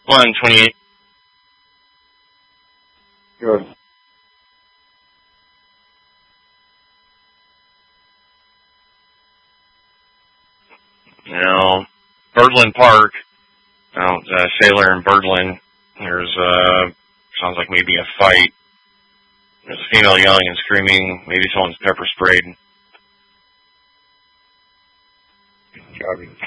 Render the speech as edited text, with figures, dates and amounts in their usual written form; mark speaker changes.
Speaker 1: 128.
Speaker 2: Good.
Speaker 1: Now, Birdland Park, Sailor and Birdland, there's, sounds like maybe a fight. There's a female yelling and screaming, maybe someone's pepper sprayed.
Speaker 2: Copy.